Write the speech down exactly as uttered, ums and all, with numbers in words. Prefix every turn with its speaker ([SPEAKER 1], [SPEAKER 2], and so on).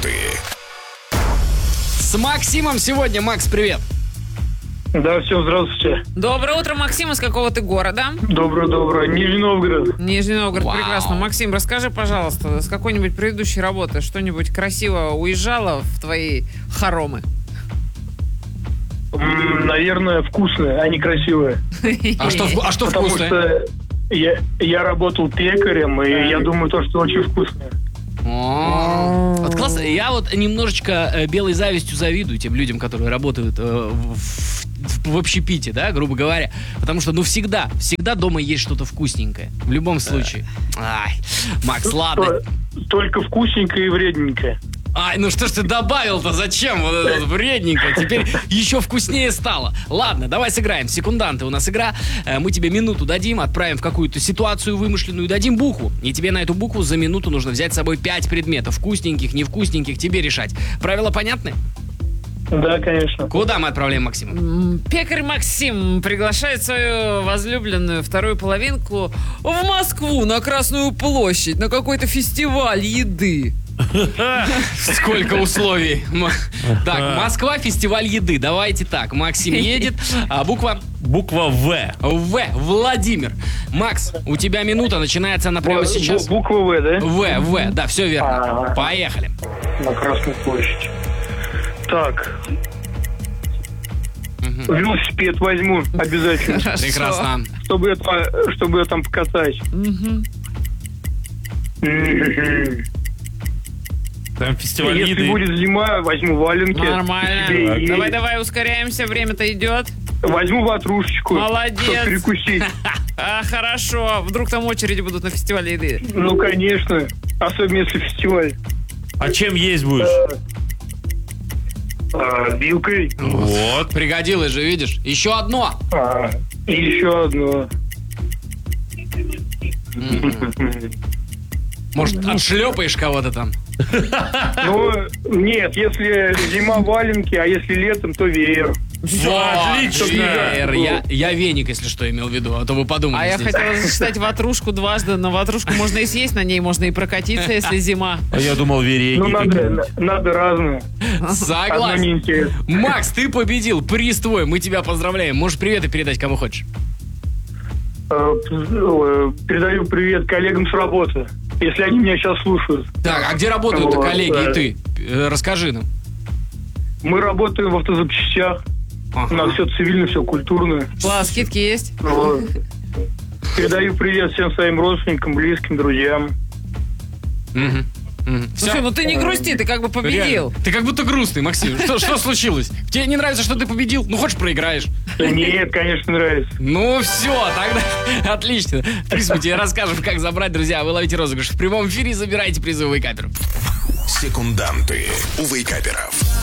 [SPEAKER 1] Секунданты.
[SPEAKER 2] С Максимом сегодня. Макс, привет.
[SPEAKER 3] Да, всем здравствуйте.
[SPEAKER 4] Доброе утро, Максим. Из какого ты города?
[SPEAKER 3] Доброе-доброе. Нижний Новгород.
[SPEAKER 4] Нижний Новгород,
[SPEAKER 2] Вау.
[SPEAKER 4] прекрасно. Максим, расскажи, пожалуйста, с какой-нибудь предыдущей работы что-нибудь красиво уезжало в твои хоромы?
[SPEAKER 3] М, наверное, вкусное, а не красивое.
[SPEAKER 2] А что, вку- а что
[SPEAKER 3] Потому
[SPEAKER 2] вкусное?
[SPEAKER 3] что я, я работал пекарем, и я думаю, то, что очень вкусное.
[SPEAKER 2] О, Вот классно. Я вот немножечко э, белой завистью завидую тем людям, которые работают э, в, в- в общепите, да, грубо говоря. Потому что, ну, всегда, всегда дома есть что-то вкусненькое. В любом случае. Ай, Макс, ладно.
[SPEAKER 3] То- Только вкусненькое и вредненькое.
[SPEAKER 2] Ай, ну что ж ты добавил-то? Зачем? Вот это вот вредненько. Теперь еще вкуснее стало. Ладно, давай сыграем. Секунданты у нас игра. Э, Мы тебе минуту дадим, отправим в какую-то ситуацию вымышленную, дадим букву. И тебе на эту букву за минуту нужно взять с собой пять предметов. Вкусненьких, невкусненьких, тебе решать. Правила понятны?
[SPEAKER 3] Да, конечно.
[SPEAKER 2] Куда мы отправляем Максима?
[SPEAKER 4] М, Пекарь Максим приглашает свою возлюбленную вторую половинку в Москву, на Красную площадь, на какой-то фестиваль еды.
[SPEAKER 2] Сколько условий. М- Так, Москва, фестиваль еды. Давайте так. Максим едет. А буква
[SPEAKER 5] Буква В.
[SPEAKER 2] В. Владимир. Макс, у тебя минута. Начинается она прямо
[SPEAKER 3] Бу-
[SPEAKER 2] сейчас.
[SPEAKER 3] бу- Буква В, да?
[SPEAKER 2] В, В, да, все верно.
[SPEAKER 3] А.
[SPEAKER 2] Поехали.
[SPEAKER 3] На Красную площадь. Так. Велосипед возьму обязательно,
[SPEAKER 4] Хорошо.
[SPEAKER 2] Прекрасно.
[SPEAKER 3] чтобы это, чтобы ее там покатать.
[SPEAKER 4] Мгм.
[SPEAKER 3] Мгм.
[SPEAKER 5] Там фестиваль
[SPEAKER 3] Если
[SPEAKER 5] еды.
[SPEAKER 3] будет зима, возьму валенки.
[SPEAKER 4] Нормально.
[SPEAKER 3] Себе и
[SPEAKER 4] Давай, давай, ускоряемся, время-то идет.
[SPEAKER 3] Возьму ватрушечку.
[SPEAKER 4] Молодец.
[SPEAKER 3] Чтоб перекусить.
[SPEAKER 4] А, хорошо. Вдруг там очереди будут на фестивале еды.
[SPEAKER 3] Ну, конечно. Особенно если фестиваль.
[SPEAKER 5] А чем есть будешь?
[SPEAKER 3] А, вилкой.
[SPEAKER 5] Вот.
[SPEAKER 2] Пригодилось же, видишь? Еще одно.
[SPEAKER 3] А, и еще одно.
[SPEAKER 2] Может, отшлепаешь кого-то там?
[SPEAKER 3] Ну, нет, если зима валенки, а если летом, то веер.
[SPEAKER 2] Во,
[SPEAKER 5] отлично.
[SPEAKER 2] веер. Я, я веник, если что, имел в виду, а то вы подумали
[SPEAKER 4] А я
[SPEAKER 2] здесь.
[SPEAKER 4] хотела зачитать ватрушку дважды. Но ватрушку можно и съесть, на ней можно и прокатиться, если зима.
[SPEAKER 5] А я думал, верейки.
[SPEAKER 3] Ну, надо, надо разное. Одно
[SPEAKER 2] Согласен.
[SPEAKER 3] неинтересно.
[SPEAKER 2] Макс, ты победил. Приз твой. Мы тебя поздравляем. Можешь приветы передать кому хочешь.
[SPEAKER 3] Э, э, Передаю привет коллегам с работы, если они меня сейчас слушают.
[SPEAKER 2] Так, а где работают-то
[SPEAKER 3] Вот,
[SPEAKER 2] коллеги
[SPEAKER 3] да.
[SPEAKER 2] и ты? Э, Расскажи нам.
[SPEAKER 3] Мы работаем в автозапчастях. У
[SPEAKER 2] Ага.
[SPEAKER 3] нас все цивильно, все культурно.
[SPEAKER 4] Класс, скидки есть?
[SPEAKER 3] Вот. Передаю привет всем своим родственникам, близким, друзьям.
[SPEAKER 2] Мгм. Мгм. Всё?
[SPEAKER 4] Слушай, ну ты не грусти, ты как бы победил.
[SPEAKER 2] Реально. Ты как будто грустный, Максим. Что, что случилось? Тебе не нравится, что ты победил? Ну, хочешь, проиграешь.
[SPEAKER 3] Да нет, конечно, нравится.
[SPEAKER 2] Ну, все, тогда отлично. В принципе, тебе расскажем, как забрать, друзья. Вы ловите розыгрыш в прямом эфире и забираете призовый капер.
[SPEAKER 1] Секунданты у вейкаперов.